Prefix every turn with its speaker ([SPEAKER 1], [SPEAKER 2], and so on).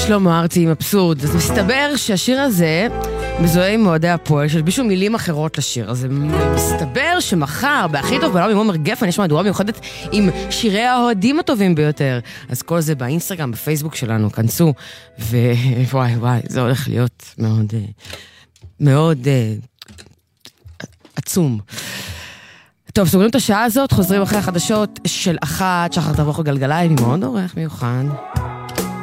[SPEAKER 1] שלמה ארצי עם אבסורד. אז מסתבר שהשיר הזה מזוהה עם מועדי הפועל, שלבישו מילים אחרות לשיר. אז מסתבר שמחר, בהכי טוב בעולם עם עומר גפן, יש מהדורה מיוחדת עם שירי האוהדים הטובים ביותר. אז כל זה באינסטגרם, בפייסבוק שלנו, כנסו, ווואי וואי, זה הולך להיות מאוד, מאוד עצום. טוב, סוגרים את השעה הזאת, חוזרים אחרי החדשות של 1, שחר תבוך וגלגליים, עם מאוד אורח מיוחד.